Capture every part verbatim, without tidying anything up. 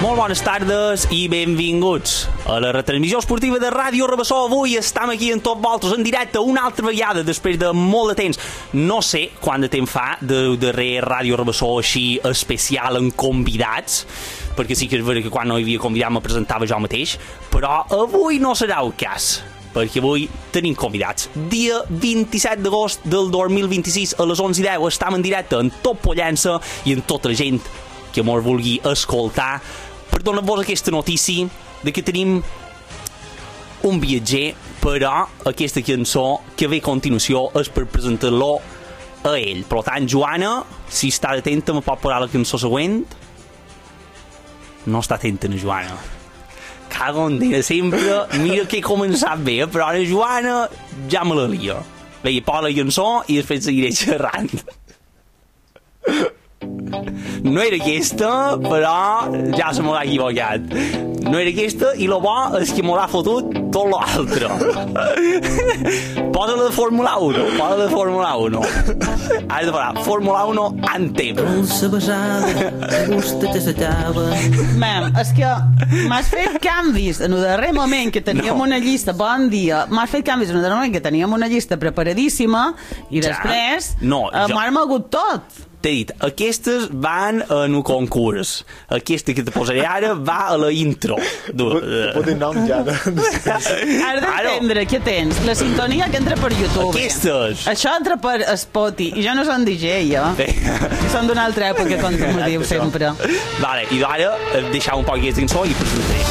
Molt bones tardes i benvinguts a la retransmissió esportiva de Ràdio Rabassó. Avui estem aquí en tot vosaltres, en directe, una altra vegada, després de molt de temps. No sé quant de temps fa de darrer Ràdio Rabassó així especial en convidats, perquè sí que és veritat que quan no hi havia convidat me presentava jo mateix, però avui no serà el cas, perquè avui tenim convidats. Dia vint-i-set d'agost del dos mil vint-i-sis a les onze i deu estem en directe en tot Pollença i en tota la gent que mos vulgui escoltar per donar-vos aquesta notícia de que tenim un viatger, però aquesta cançó que ve a continuació és per presentar-lo a ell. Per tant, Joana, si està atenta, me pot posar la cançó següent? No està atenta, na Joana. Cago en dia, sempre. Mira que he començat bé, però la Joana ja me la lia. Bé, posa la cançó i després seguiré xerrant. No era aquesta, però ja se m'ha equivocat. No era aquesta i el bo és que m'ho ha fotut tot l'altre. Posa-la de Fórmula uno, posa-la de Fórmula uno. Has de posar Fórmula uno Anthem. Mem, és que m'has fet canvis en el darrer moment que teníem no. una llista, bon dia, m'has fet canvis en el darrer moment que teníem una llista preparadíssima i ja. després no, eh, jo... m'ha mogut tot. T'he dit, aquestes van en un concurs. Aquesta que te posaré ara va a la intro. Pot dir nom ja. Has d'entendre què tens. La sintonia que entra per YouTube. Aquestes. Això entra per Spotify. I jo no som D J, jo. I som d'una altra època, com tu m'ho dius sempre. Vale, i ara deixar un poc aquesta cançó i presentaré.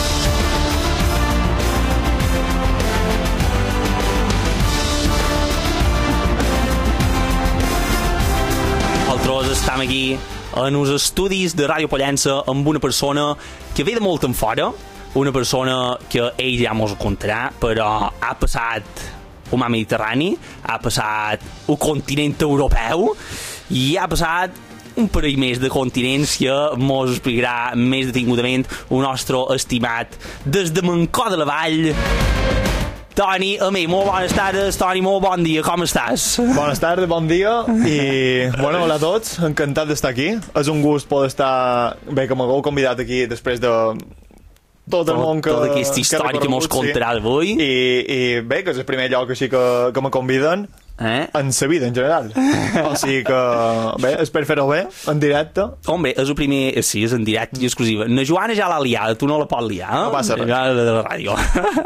Nosaltres estem aquí en els estudis de Ràdio Pollença amb una persona que ve de molt en fora, una persona que ell ja mos contarà, però ha passat el mar Mediterrani, ha passat el continent europeu i ha passat un parell més de continents que mos explicarà més detingudament el nostre estimat des de Mancó de la Vall, Toni, a mi, molt bones tardes. Toni, molt bon dia, com estàs? Bones tardes, bon dia i, bueno, hola a tots, encantat d'estar aquí. És un gust poder estar, bé, que m'hagueu convidat aquí després de tot el món que... Tota aquesta història que mos contarà avui. I, I bé, que és el primer lloc així que, que me conviden eh? en sa vida, en general. O sigui que, bé, espero fer-ho bé, en directe. Hombre, és el primer... Sí, és en directe i exclusiva. Na Joana ja l'ha liada, tu no la pots liar, eh? No passa res. Ja de la ràdio.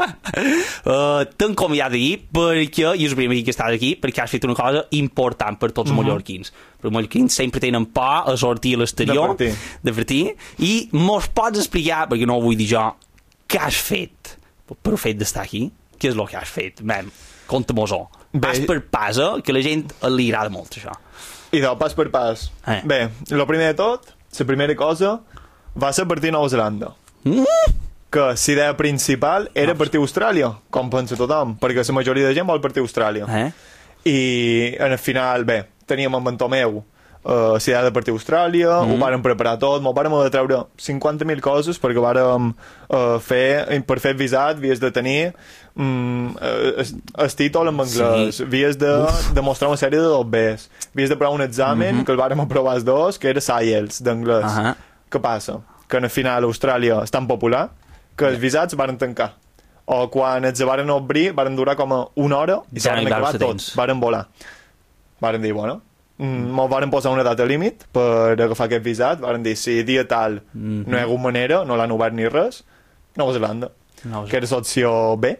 uh, T'han convidat aquí perquè, i és el primer que estàs aquí, perquè has fet una cosa important per tots els mm-hmm. mallorquins. Perquè els mallorquins sempre tenen por a sortir a l'exterior, de de partir, i mos pots explicar, perquè no ho vull dir jo, què has fet per el fet d'estar aquí? Què és el que has fet? Mem, conta-mos-ho. Pas per pas, eh? Que la gent li agrada molt, això. I de pas per pas. Eh. Bé, el primer de tot, la primera cosa, va ser partir a Nova Zelanda. Mm? Que la idea principal era no. partir a Austràlia, com pensa tothom, perquè la majoria de gent vol partir a Austràlia. Eh? I en el final, bé, teníem en mentor meu Uh, la idea de partir a Austràlia, mm. ho vàrem preparar tot, m'ho vàrem de treure cinquanta mil coses perquè vàrem uh, fer, per fer el visat havies de tenir um, el, el títol en anglès, sí. havies de demostrar una sèrie de dos Bs, havies de provar un examen mm -hmm. que el vàrem aprovar els dos, que era I E L T S d'anglès. Uh -huh. Què passa? Que en el final Austràlia és tan popular que els visats varen tancar, o quan els varen obrir varen durar com a una hora i ja s'han acabat tots, varen volar, varen dir, bueno, ens varen posar una data límit per agafar aquest visat, varen dir si dia tal mm -hmm. no hi ha hagut manera, no l'han obert ni res, Nova Zelanda, no, que era l'opció B.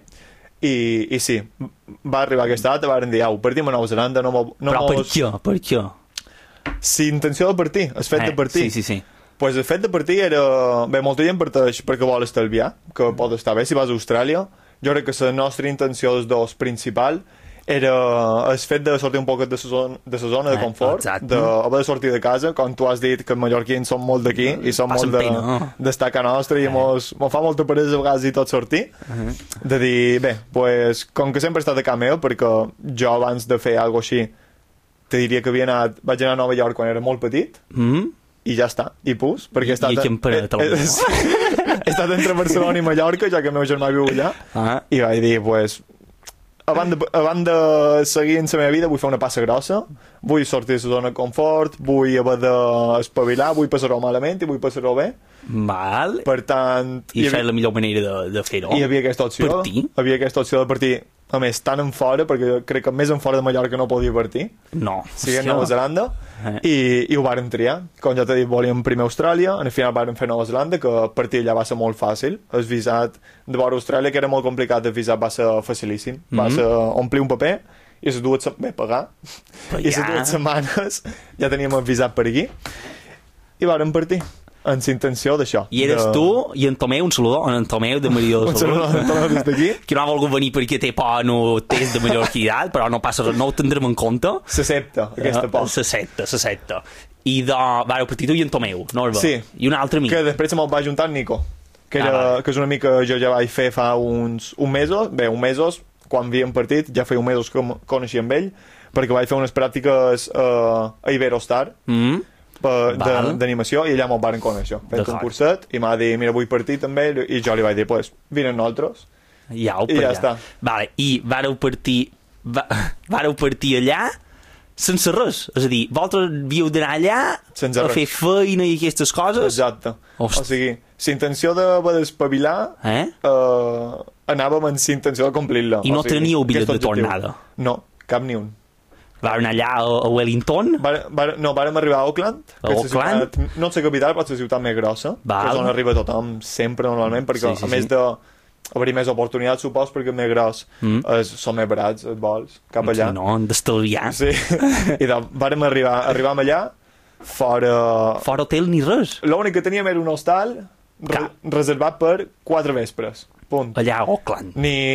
I, i sí, va arribar aquesta data, varen dir, au, partim a Nova Zelanda, no, no però mos... per què? Per què? Si intenció de partir, el fet eh, de partir. Sí, sí, sí. Pues el fet de partir era... Bé, molta gent parteix perquè vol estalviar, que pot estar bé si vas a Austràlia. Jo crec que la nostra intenció dels dos principal era el fet de sortir un poc de la zona de, zona de confort, eh, d'haver de sortir de casa, com tu has dit que els mallorquins són molt d'aquí i són molt de, d'estar a nostra i eh. mos, mos fa molta peresa a vegades i tot sortir, uh -huh. de dir, bé, pues, com que sempre he estat a casa meu, perquè jo abans de fer alguna cosa així te diria que havia anat, vaig anar a Nova York quan era molt petit, mm -hmm. i ja està, i pus, perquè he estat... I aquí em parat el he estat entre Barcelona i Mallorca, ja que el meu germà viu allà, uh -huh. i vaig dir, pues, abans de, abans de seguir en la meva vida vull fer una passa grossa, vull sortir de la zona de confort, vull haver d'espavilar, vull passar-ho malament i vull passar-ho bé. Val. Per tant... I això és la millor manera de, de fer-ho. Hi havia aquesta opció. Partir. Hi havia aquesta opció de partir, a més, tant en fora, perquè crec que més en fora de Mallorca no podia partir. No. Siguent Nova Zelanda. Eh. I, I ho varen triar. Com ja t'he dit, volíem primer Austràlia, al final varen fer Nova Zelanda, que partir allà va ser molt fàcil. El visat de vora Austràlia, que era molt complicat, el visat va ser facilíssim. Mm -hmm. Va ser omplir un paper i les dues... Bé, pagar. Pagar. I les dues setmanes ja teníem el visat per aquí. I varen partir. En la intenció d'això. I eres de... tu i en Tomeu, un saludó, en Tomeu de Maria del Sol. Un saludó en Tomeu des d'aquí. Que no ha volgut venir perquè té por, no té de mallorquitat, però no passa res, no ho tindrem en compte. S'accepta, aquesta por. S'accepta, s'accepta. I de... Vareu partir tu i en Tomeu, no? Alba? Sí. I un altre amic. Que després me'l va juntar en Nico, que, era, ah, que és una amic que jo ja vaig fer fa uns un mesos, bé, un mesos, quan havíem partit, ja feia un mesos que coneixia amb ell, perquè vaig fer unes pràctiques uh, a Iberostar, mm. d'animació, i allà me'l varen conèixer. Fent un curset, i m'ha dit, mira, vull partir també, i jo li vaig dir, pues, vine nosaltres. Ja, I ja està. Vale, i vareu partir, va, vareu partir allà sense res. És a dir, vosaltres havíeu d'anar allà sense a res. Fer feina i aquestes coses? Exacte. Hosti. O sigui, la intenció d'espavilar, eh? uh, anàvem amb la intenció de complir-la. I no o sigui, teníeu bitllet de tornada? No, cap ni un. Varen allà a Wellington? Var, var, no, vàrem arribar a Auckland. A Auckland? Ciutat, no és la capital, però és la ciutat més grossa. Val. Que és on arriba tothom sempre, normalment, perquè sí, sí, a més sí. de haver-hi més oportunitats, supos, perquè més gros mm. es, són més barats els vols cap allà. Sí, no, han d'estalviar. Sí, i doncs vàrem arribar, arribàvem allà, fora... Fora hotel ni res. L'únic que teníem era un hostal re, reservat per quatre vespres. Punt. Allà a Auckland.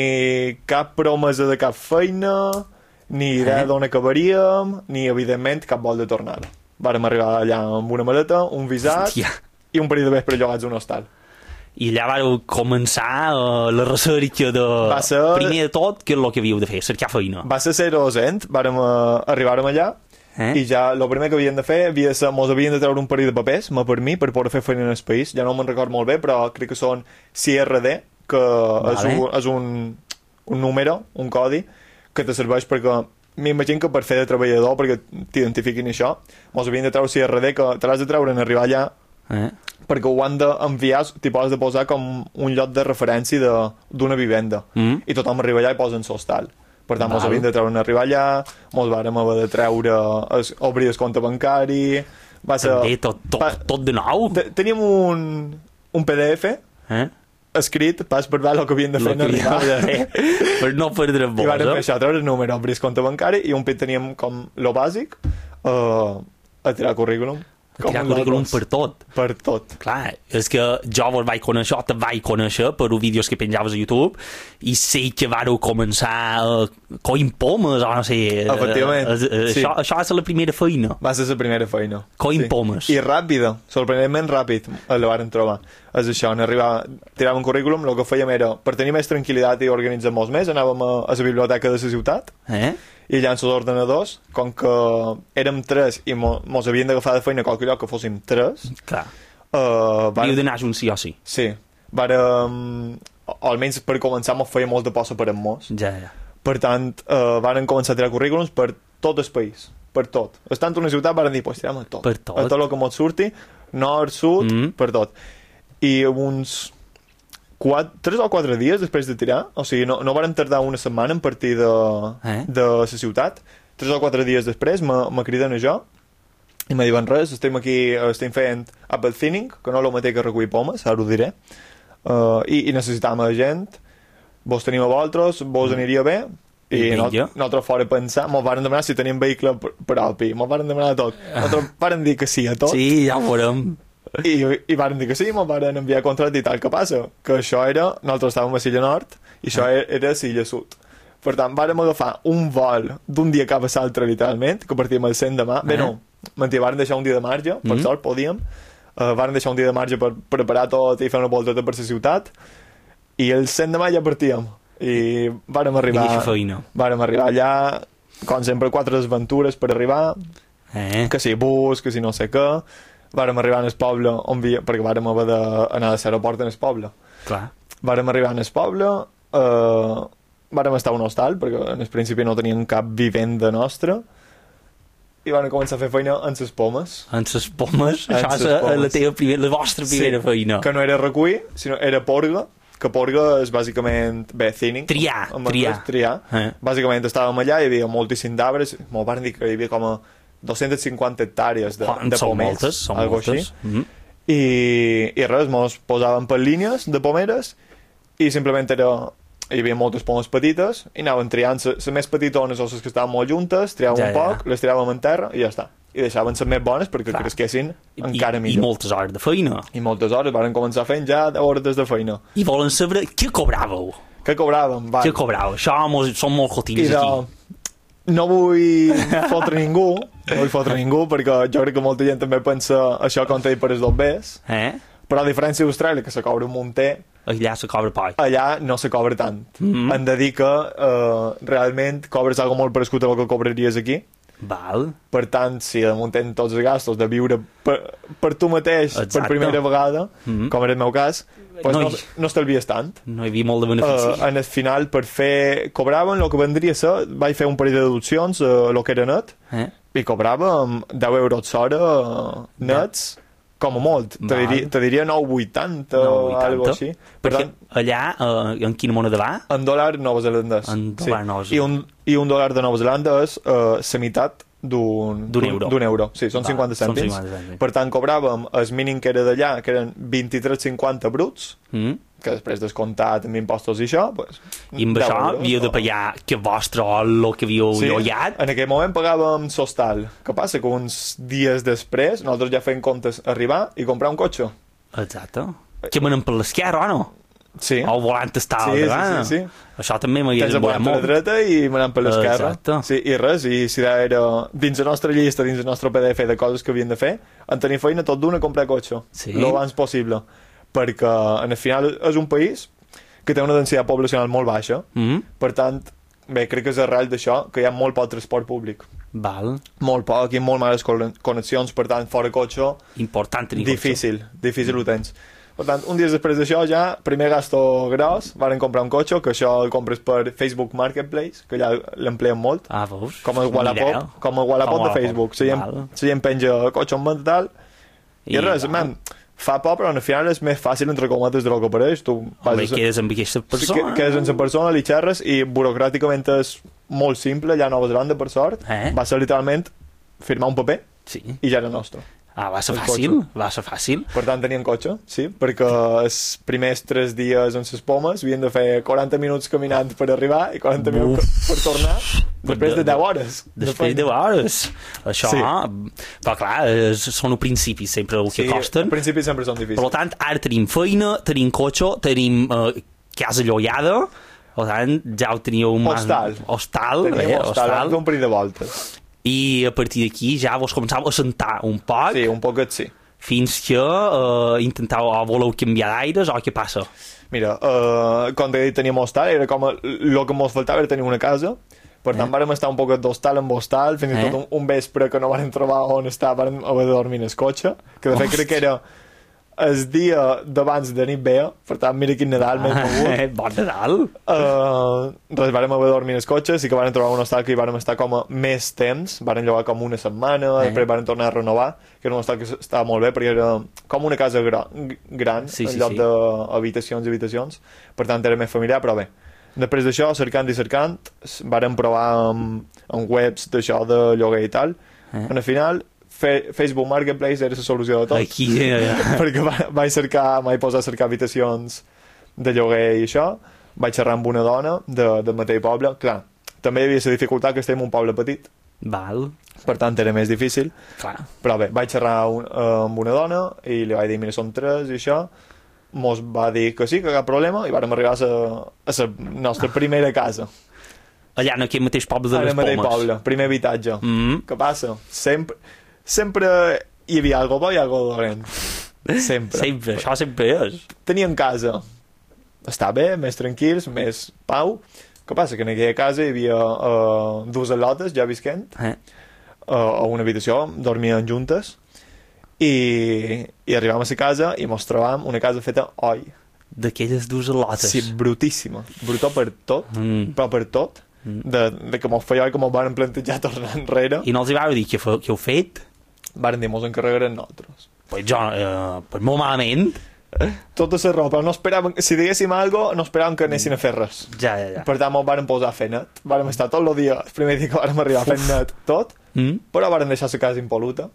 Ni cap promesa de cap feina... ni idea eh? d'on acabaríem, ni, evidentment, cap vol de tornada. Vàrem arribar allà amb una maleta, un visat Hòstia. i un parell de vespre llogats a un hostal. I allà vàreu començar uh, la recerca de... Va ser... Primer de tot, què és el que havíeu de fer? Cercar feina. Va ser ser docent, vàrem uh, arribar-hem allà, eh? i ja el primer que havíem de fer havia de ser, mos havien de treure un parell de papers, ma per mi, per poder fer feina en el país. Ja no me'n record molt bé, però crec que són C R D, que vale. és, un, és un, un número, un codi, que te serveix perquè m'imagino que per fer de treballador, perquè t'identifiquin això, mos havien de treure C R D, que te l'has de treure en arribar allà, eh? perquè ho han d'enviar, t'hi has de posar com un lloc de referència d'una vivenda, mm. i tothom arriba allà i posa en l'hostal. Per tant, Val. mos havien de treure en arribar allà, mos vàrem haver de treure, es, obrir el compte bancari... Va ser, També, tot, tot, va, tot de nou? Teníem un, un P D F, eh? escrit, pas per veure el que havien de fer en arribar. Per no perdre vols, I vàrem fer això, treure el número, obrir el compte bancari, i un pit teníem com lo bàsic, uh, a tirar currículum. A tirar currículum per tot. Per tot. Clar, és que jo vos vaig conèixer, te vaig conèixer per uns vídeos que penjaves a YouTube, i sé que vareu començar uh, coint pomes, o no sé. Efectivament, uh, uh, sí. Això, això va ser la primera feina. Va ser la primera feina. Coint sí. pomes. I ràpida, sorprenentment ràpid, la varen trobar. És això, en arribar, tiràvem un currículum, el que fèiem era, per tenir més tranquil·litat i organitzar molts més, anàvem a, a la biblioteca de la ciutat, eh? i allà en els ordenadors, com que érem tres i mo, mos havien d'agafar de feina a qualque lloc que fóssim tres... Clar. Uh, varen... Havíeu d'anar junts sí o sí. Sí. Vàrem... Almenys per començar mos feia molta posa per en mos. Ja, ja. Per tant, uh, varen començar a tirar currículums per tot el país. Per tot. Estant en una ciutat varen dir, pues tirem a tot. Per tot. A tot el que mos surti, nord, sud, mm. per tot. I uns... Quatre, tres o quatre dies després de tirar, o sigui, no, no varen tardar una setmana en partir de, eh? de la ciutat, tres o quatre dies després me, me criden a jo i me diuen res, estem aquí, estem fent apple thinning, que no és el mateix que recollir pomes, ara ho diré, uh, i, i necessitàvem gent, vos tenim a vosaltres, vos aniria bé, i, I no, nosaltres fora pensar, mos varen demanar si teníem vehicle propi, mos varen demanar tot, nosaltres varen dir que sí a tot. Sí, ja ho veurem. I, i varen dir que sí, me'n varen enviar contrat i tal. Què passa? Que això era... Nosaltres estàvem a Silla Nord i això era, era a Silla Sud. Per tant, vàrem agafar un vol d'un dia cap a l'altre, literalment, que partíem el cent demà. Eh? Bé, no, mentida, varen deixar un dia de marge, per mm. sort, podíem. Uh, varen deixar un dia de marge per preparar tot i fer una volteta per la ciutat. I el cent demà ja partíem. I vàrem arribar... I feina. Vàrem arribar allà, com sempre, quatre desventures per arribar. Eh? Que si bus, que si no sé què... Vàrem arribar en el poble, on vi... perquè vàrem haver d'anar a l'aeroport en el poble. Clar. Vàrem arribar en el poble, eh... vàrem estar a un hostal, perquè en el principi no teníem cap vivenda nostra, i van començar a fer feina en ses pomes. En ses pomes? En Això és pomes. La, teva primer, la vostra primera sí, feina. Que no era recull, sinó era porga, que porga és bàsicament, bé, thinning. Triar, triar. triar. Eh. Bàsicament estàvem allà, hi havia moltíssim d'arbres, m'ho van dir que hi havia com a dues-centes cinquanta hectàrees de, de són pomers. Moltes, són moltes. Mm -hmm. I, I res, mos posàvem per línies de pomeres i simplement era... Hi havia moltes pomes petites i anaven triant les més petitones o les que estaven molt juntes, triàvem ja, un poc, ja. les tiràvem en terra i ja està. I deixaven les més bones perquè Clar. cresquessin encara I, millor. I moltes hores de feina. I moltes hores, van començar fent ja deu hores de feina. I volen saber què cobràveu? Què cobràvem? Va. Què cobràveu? Això mos, són molt cotines de... aquí. No vull fotre ningú, no vull fotre ningú perquè jo crec que molta gent també pensa això com t'he dit per els bombers, eh? però a diferència d'Austràlia, que se cobra un munter, allà se cobra poc. Allà no se cobra tant. Mm-hmm. Hem de dir que uh, realment cobres algo molt parescut a el que cobraries aquí. Val. Per tant, si de muntem tots els gastos de viure per, per tu mateix Exacte. per primera vegada, mm-hmm. com era el meu cas, pues no, no, no estalvies tant. No hi havia molt de benefici. Uh, en el final, per fer... Cobraven el que vendria a ser... Vaig fer un parell de deduccions, uh, el que era net, eh? I cobràvem deu euros hora uh, nets... Ja. Com a molt, te diria, te diria nou vuitanta o alguna així. Per tant, allà, uh, en quina moneda va? En dòlar neozelandès. En dòlar sí. neozelandès. I un, I un dòlar de Nova Zelanda és uh, la meitat d'un euro. D'un euro. Sí, són va, cinquanta cèntims. Són cinquanta cèntims. Per tant, cobràvem el mínim que era d'allà, que eren vint-i-tres cinquanta bruts, mm. que després descomptat amb impostos i això, pues, i amb això havíeu de pagar que vostre o el que havíeu sí, llogat? En aquell moment pagàvem l'hostal. Què passa? Que uns dies després nosaltres ja fem comptes arribar i comprar un cotxe. Exacte. Que manem per l'esquerra o no? Sí. O el volant està sí, al sí, sí, sí. Això també m'havia de volar molt. Tens el volant per la dreta i manem per l'esquerra. Exacte. Sí, i res, i si era dins la nostra llista, dins el nostre P D F de coses que havien de fer, en tenir feina tot d'una a comprar cotxe. Sí. Lo abans possible. Perquè en el final és un país que té una densitat poblacional molt baixa. Mm-hmm. Per tant, bé, crec que és arrel d'això que hi ha molt poc transport públic. Val. Molt poc i molt males connexions, per tant, fora cotxe... Important tenir difícil, cotxe. Difícil ho tens. Per tant, un dia després d'això ja, primer gasto gros, varen comprar un cotxe, que això el compres per Facebook Marketplace, que allà l'empleen molt. Ah, veus? Com el Wallapop, com el Wallapop de Facebook. La gent, gent penja cotxe en venda tal, i, i res, man, fa por, però al final és més fàcil, entre cometes, del que pareix. Tu vas Home, a... quedes amb aquesta persona. Quedes amb la persona, li xerres, i burocràticament és molt simple, allà a Nova Zelanda, per sort. Eh? Va ser literalment firmar un paper sí. i ja era nostre. Ah, va ser fàcil, va ser fàcil. Per tant, teníem cotxe, sí, perquè els primers tres dies en les pomes havien de fer quaranta minuts caminant per arribar i quaranta Uf. minuts per tornar, després de, de deu hores. Després de deu hores. Això, sí. Però clar, són els principis sempre el que sí, costen. Sí, els principis sempre són difícils. Per tant, ara tenim feina, tenim cotxe, tenim uh, casa llogada, per tant, ja ho teníeu... Hostal. Hostal, teníem eh, hostal, hostal. un parell de voltes. I a partir d'aquí ja vos començàveu a sentar un poc. Sí, un poquet sí. Fins que uh, intentàveu o voleu canviar d'aires o què passa? Mira, uh, com t'he dit, teníem hostal, era com el que ens faltava era tenir una casa. Per tant, eh? Vàrem estar un poquet d'hostal en hostal, fins i eh? tot un, un vespre que no vàrem trobar on estar, vàrem haver de dormir en el cotxe, que de fet Host. crec que era el dia d'abans de nit vea, per tant, mira quin Nadal més mogut. Eh, bon Nadal! Uh, doncs vàrem haver de dormir en el cotxe, sí que vàrem trobar un hostal que hi vàrem estar com a més temps, vàrem llogar com una setmana, eh? després vàrem tornar a renovar, que era un hostal que estava molt bé, perquè era com una casa gra gran, sí, en sí, lloc sí. d'habitacions i habitacions, per tant era més familiar, però bé. Després d'això, cercant i cercant, vàrem provar amb, amb webs d'això de lloguer i tal, eh? En el final... Facebook Marketplace era la solució de tot. Aquí, ja, ja. Perquè vaig cercar, vaig posar a cercar habitacions de lloguer i això, vaig xerrar amb una dona de, del mateix poble. Clar, també hi havia la dificultat que estem en un poble petit. Val. Per tant, era més difícil. Clar. Però bé, vaig xerrar un, uh, amb una dona i li vaig dir, mira, són tres i això. Mos va dir que sí, que cap problema, i vàrem arribar a la nostra primera casa. Allà en aquell mateix poble de les Pomes. Allà en mateix poble, primer habitatge. Mm-hmm. Què passa? Sempre... Sempre hi havia algo bo i algo dolent. Sempre. Sempre, això sempre és. Teníem casa. Està bé, més tranquils, més pau. Què passa? Que en aquella casa hi havia uh, dues al·lotes, ja visquent, eh? uh, a una habitació, dormien juntes, i, i arribàvem a la casa i mos trobàvem una casa feta oi. D'aquelles dues al·lotes. Sí, brutíssima. Brutó per tot, Mm. però per tot. Mm. De, de que mos feia que mos van plantejar tornar enrere. I no els hi vau dir què, fe, què heu fet? Varen dir, mos encarregarem nosaltres. Pues jo, eh, pues molt malament. Tota la roba, no esperaven, si diguéssim alguna cosa, no esperaven que anessin a fer res. Ja, ja, ja. Per tant, mos varen posar a fer net. Vàrem estar tot el dia, el primer dia que vàrem arribar a fer net tot, Mm? però varen deixar la casa impoluta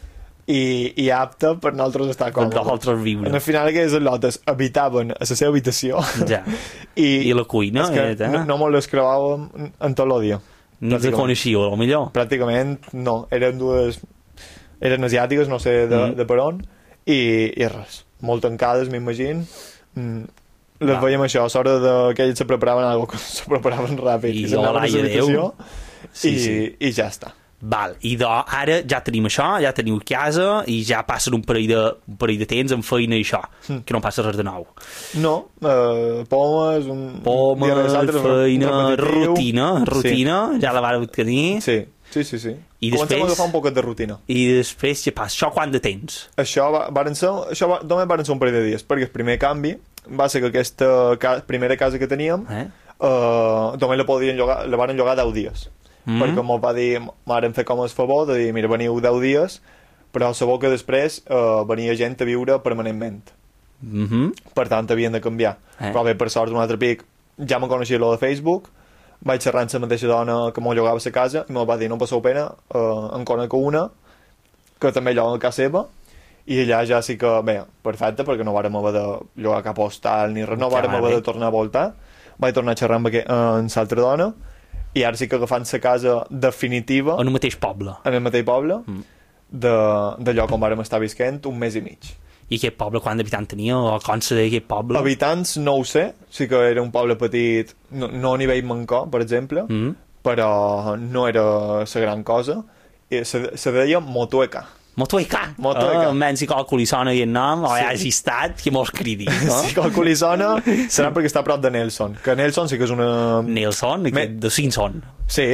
i, i apta per nosaltres estar Per còmodes. nosaltres viure. En el final, aquelles al·lotes habitaven a la seva habitació Ja. i, I la cuina, és que eh, no, no mos les creuàvem en tot el dia. Ni els coneixíeu, a lo millor. Pràcticament no, eren dues eren asiàtiques, no sé de, Mm. de per on i, i res, molt tancades m'imagino. mm, les Va. veiem això, a l'hora de que ells se preparaven alguna cosa, se preparaven ràpid I s'anaven a hola, i l'habitació Sí, i, sí. i ja està. Val, i de, ara ja tenim això, ja teniu casa i ja passen un parell de, un parell de temps amb feina i això, Mm. que no passa res de nou. No, eh, pomes, un Poma, dia rere l'altre, feina, repetitiu. rutina, rutina, ja la vareu tenir. Sí, sí, sí, sí. I Comencem després- a agafar un poquet de rutina. I després què passa? Això quant de temps? Això, va, varen ser, això va, només varen ser un parell de dies, perquè el primer canvi va ser que aquesta ca, primera casa que teníem Eh? eh, només la podien llogar, la varen llogar deu dies. Mm. Perquè mos va dir, varen fer com el favor de dir, mira, veniu deu dies, però sabeu que després eh, venia gent a viure permanentment. Mm -hmm. Per tant, havien de canviar. Eh. Però bé, per sort, un altre pic, ja me coneixia lo de Facebook, vaig xerrar amb la mateixa dona que m'ho llogava a la casa i me'l va dir, no passeu pena, eh, en conec una que també lloga a casa seva i allà ja sí que, bé, perfecte, perquè no vàrem haver de llogar cap hostal ni res, no Ja vàrem va haver bé. de tornar a voltar. Vaig tornar a xerrar amb, aqu- amb l'altra dona i ara sí que agafant la casa definitiva En el mateix poble. en el mateix poble Mm. de, de lloc on vàrem estar visquent un mes i mig. I aquest poble, quant d'habitants tenia? O com se deia aquest poble? Habitants no ho sé, sí que era un poble petit, no, no a nivell Mancó, per exemple, Mm. però no era la gran cosa. I se, se deia Motueca. Motueca. Motueca. Ah, almenys si qualcú li sona aquest nom, o Sí. ja hagi estat, que mos cridi. No? Si qualcú li sona, serà perquè està a prop de Nelson, que Nelson sí que és una... Nelson, Me- aquest de Simpson. Sí,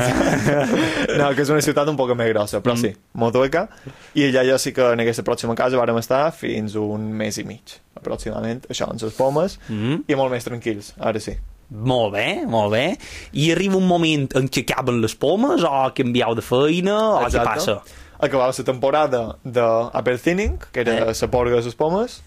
no, que és una ciutat un poc més grossa, però Mm. sí, Motueca, i allà ja sí que en aquesta pròxima casa vàrem estar fins un mes i mig, aproximadament, això, amb les pomes, Mm. i molt més tranquils, ara sí. Molt bé, molt bé. I arriba un moment en què acaben les pomes, o canvieu de feina, o què passa? Acabava la temporada d'Apple Thinning, que era Eh. la porga de les pomes,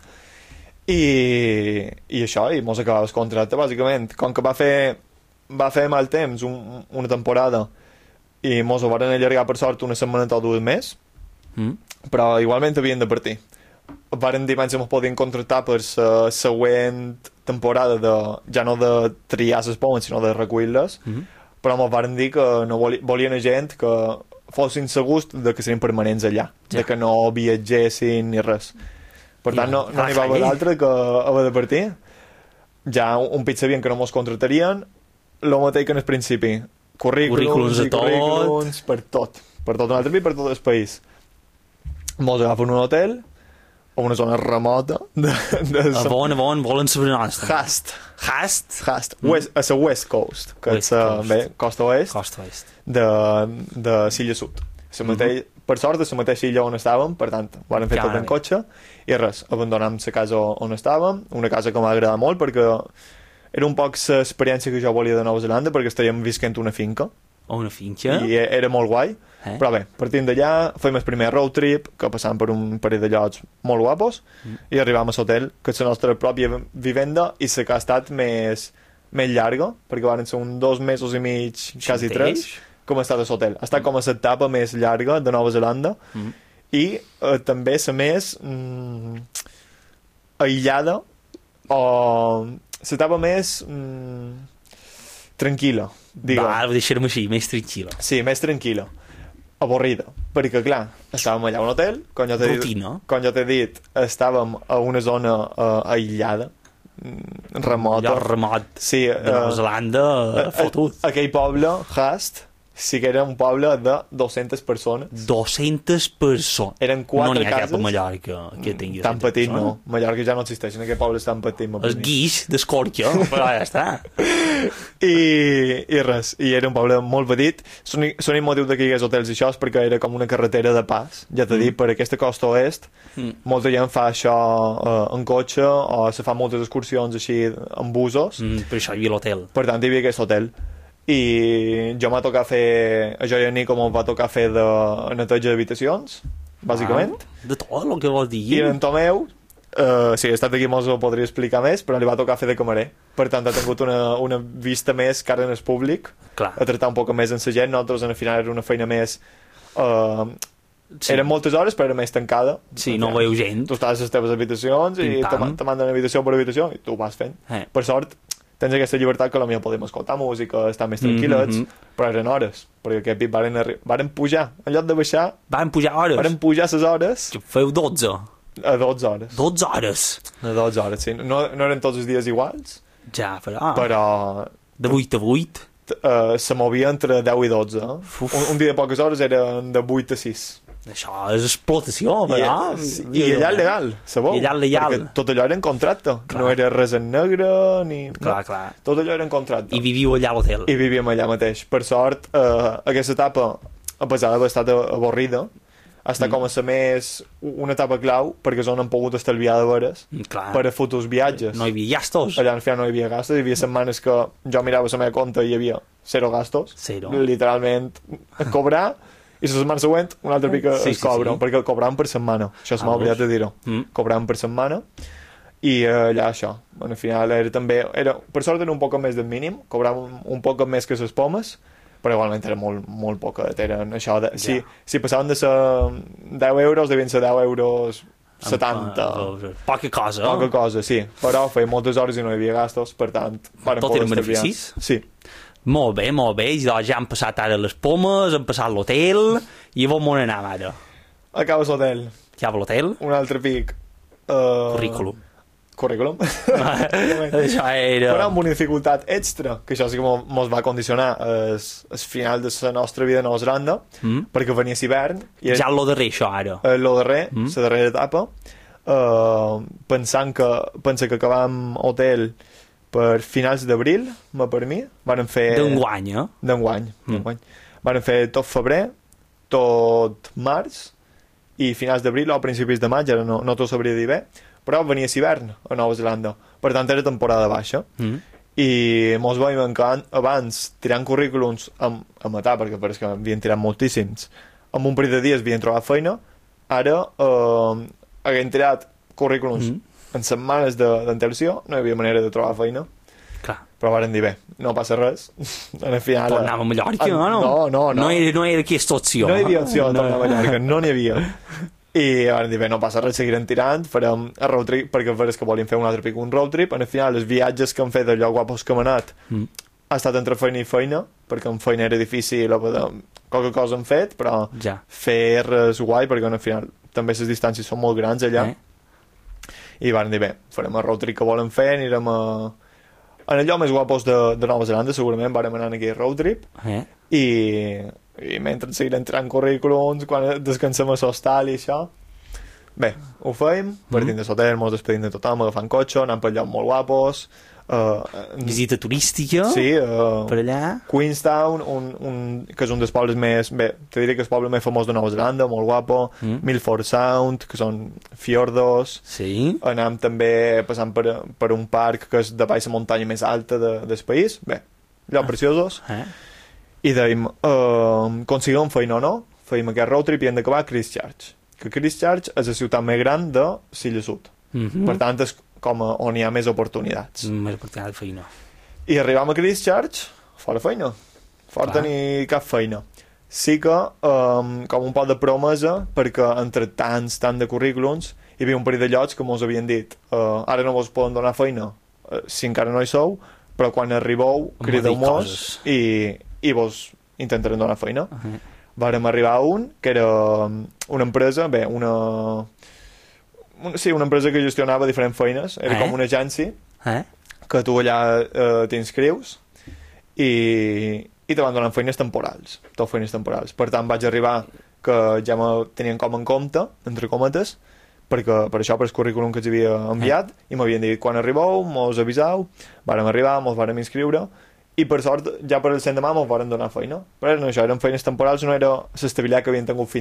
i, i això, i mos acabava el contracte, bàsicament. Com que va fer, va fer mal temps, un, una temporada, i mos ho van allargar per sort una setmana o dues més, Mm. però igualment havien de partir. Varen dir que mos podien contractar per la següent temporada, de, ja no de triar les pomes, sinó de recollir-les, Mm. però mos varen dir que no voli, volien gent que fossin segurs de que serien permanents allà, Ja. de que no viatgessin ni res. Per tant, I no, no clar, n'hi va haver clar, d'altre que haver de partir. Ja un, un pit sabien que no mos contractarien, el mateix que en el principi. Currículums, Currículums a i tot. currículums, per tot. Per tot un altre pit, per tot el país. Mos agafen un hotel a una zona remota de, de A on, a on, volen saber nostre. Hast. Hast? Hast. West, a la West Coast, que West és a, Coast. bé, costa oest Costa oest. de, de l'illa sud. La mateix, Per sort, a la mateixa illa on estàvem, per tant, vam fer Ja, tot en bé. cotxe, i res, abandonam la casa on estàvem, una casa que m'ha agradat molt, perquè era un poc l'experiència que jo volia de Nova Zelanda, perquè estàvem visquent una finca, O una finca. i era molt guai. Eh? Però bé, partint d'allà, fèiem el primer road trip, que passàvem per un parell de llocs molt guapos, mm. i arribàvem a l'hotel, que és la nostra pròpia vivenda, i la que ha estat més, més llarga, perquè van ser uns dos mesos i mig, quasi mateix? tres, com ha estat a l'hotel. Ha estat com a l'etapa més llarga de Nova Zelanda, Mm. i eh, també la més mm, aïllada, o l'etapa més mm, tranquil·la, diguem. Va, deixar-me així, més tranquil·la. Sí, més tranquil·la. Avorrida. Perquè, clar, estàvem allà a un hotel, com jo t'he dit, Rutina. com jo t'he dit, estàvem a una zona uh, aïllada, mm, remota. Allò remot Sí, de Nova eh, Zelanda, eh, fotut. aquell poble, Hast, sí que era un poble de dues-centes persones. dues-centes persones. Eren quatre no n'hi ha cases. cap a Mallorca que tingui Tan petit, persones. no. Mallorca ja no existeix, en aquest poble és tan petit. El guix d'Escorca, però ja està. I, I res, i era un poble molt petit. L'únic motiu de que hi hagués hotels i això és perquè era com una carretera de pas. Ja t'he mm. dit, per aquesta costa oest, mm. molta gent fa això eh, en cotxe o se fa moltes excursions així en busos. Mm, per això hi havia l'hotel. Per tant, hi havia aquest hotel. I jo m'ha tocat fer, a jo i a Nico m'ho va tocar fer de neteja d'habitacions, bàsicament. Ah, de tot el que vols dir. I en Tomeu, uh, si he estat aquí mos ho podria explicar més, però li va tocar fer de camarer. Per tant, ha tingut una, una vista més cara en el públic, Clar. a tractar un poc més amb la gent. Nosaltres, en el final, era una feina més... Uh, sí. Eren moltes hores, però era més tancada. Sí, no veieu gent. Tu estàs a les teves habitacions i te, te manden habitació per habitació i tu ho vas fent. Eh. Per sort, tens aquesta llibertat que potser podem escoltar música, estar més tranquil·lets, mm -hmm. però eren hores, perquè aquest dit varen, varen pujar, en lloc de baixar... Varen pujar hores? Varen pujar les hores... Feu dotze? A dotze hores. dotze hores? A dotze hores, sí. No, no eren tots els dies iguals, ja, però... però... De vuit a vuit? Uh, se movia entre deu i dotze. Un, un dia de poques hores eren de vuit a sis. Això és explotació, però... I, sí, i allà legal, sabeu? I allà legal. Perquè tot allò era en contracte. Clar. No era res en negre, ni... Clar, no. clar. Tot allò era en contracte. I viviu allà a l'hotel. I vivíem allà mateix. Per sort, eh, aquesta etapa, a pesar d'haver estat avorrida, ha estat mm. com a ser més una etapa clau, perquè és on hem pogut estalviar de veres clar. Per a futurs viatges. No hi havia gastos. Allà al final no hi havia gastos, hi havia setmanes que jo mirava la meva compte i hi havia zero gastos. Zero. Literalment, a cobrar... I la setmana següent un altre pic sí, es sí, cobren, sí. perquè el cobraven per setmana. Això se m'ha ah, oblidat de dir-ho. Mm. Cobraven per setmana i eh, allà això. Bueno, al final era també... Era, per sort era un poc més del mínim, cobraven un, un poc més que les pomes, però igualment era molt, molt poquet. Eren això de, ja. si, si passaven de ser deu euros, devien ser deu euros setanta. Poca cosa. Poca cosa, sí. Però feia moltes hores i no hi havia gastos, per tant... Tot eren beneficis? Sí. Molt bé, molt bé, i doncs ja han passat ara les pomes, han passat l'hotel, i a on anem ara? Acabes l'hotel. Acaba l'hotel? Un altre pic. Uh... Currículum. Currículum. Això era... Però amb una dificultat extra, que això sí que mos va condicionar el final de la nostra vida a Nova Zelanda, mm. perquè venia l'hivern... Era... Ja lo darrer, això, ara. Uh, lo darrer, la mm. darrera etapa, uh, pensant que, pensa que acabàvem hotel per finals d'abril, per mi, varen fer... D'enguany, eh? D'enguany, d'enguany. Mm. Varen fer tot febrer, tot març, i finals d'abril o principis de maig, ara no, no t'ho sabria dir bé, però venia l'hivern a Nova Zelanda. Per tant, era temporada baixa. Mm. I mos vam encar abans tirant currículums a, a matar, perquè pareix que havien tirat moltíssims. En un parell de dies havien trobat feina, ara eh, havien tirat currículums mm. en setmanes d'antelació, no hi havia manera de trobar feina. Clar. Però varen dir, bé, no passa res. En el final... Tornàvem a Mallorca, en, no? No, no, no. No era, no era aquesta opció. No hi havia opció de tornar a Mallorca, no n'hi havia. I varen dir, bé, no passa res, seguirem tirant, farem el road trip, perquè veres que volien fer un altre pic, un road trip. En el final, els viatges que han fet allò guapos que hem anat, mm. ha estat entre feina i feina, perquè en feina era difícil, qualque cosa hem fet, però ja. Fer res guai, perquè en el final també les distàncies són molt grans allà. Eh? I van dir, bé, farem el road trip que volen fer, anirem a... En allò més guapos de, de Nova Zelanda, segurament, vàrem anar en aquell road trip, eh? i, i mentre seguirem entrant currículums, quan descansem a l'hostal i això... Bé, ho fèiem, partint mm. de l'hotel, mos despedim de tothom, agafant cotxe, anant per llocs molt guapos... Uh, Visita turística sí, uh, per allà. Queenstown, un, un, que és un dels pobles més... Bé, te diré que és el poble més famós de Nova Zelanda, molt guapo. Mm. Milford Sound, que són fiordos. Sí. Anam també passant per, per un parc que és de baix la muntanya més alta de, del país. Bé, llocs ah. preciosos. Eh? I dèiem, uh, consiguem feina o no? Fèiem aquest road trip i hem d'acabar a Christchurch. Que Christchurch és la ciutat més gran de l'illa sud. Mm -hmm. Per tant, és com a, on hi ha més oportunitats. Més oportunitats de feina. I arribam a Christchurch, fora feina. Fora tenir cap feina. Sí que, um, com un poc de promesa, perquè entre tants, tant de currículums, hi havia un parell de llocs que mos havien dit uh, ara no vos poden donar feina uh, si encara no hi sou, però quan arribeu, crideu-mos i, i vos intentarem donar feina. Uh -huh. Vàrem arribar a un, que era una empresa, bé, una... Sí, una empresa que gestionava diferents feines. Era eh? com una agència eh? que tu allà eh, t'inscrius i, i te van donant feines temporals, tot feines temporals. Per tant, vaig arribar que ja me tenien com en compte, entre cometes, perquè, per això, per el currículum que els havia enviat, eh. i m'havien dit, quan arribeu, mos avisau, vàrem arribar, mos vàrem inscriure, i per sort, ja per el cent demà mos varen donar feina. Però eren això, eren feines temporals, no era l'estabilitat que havien tingut fins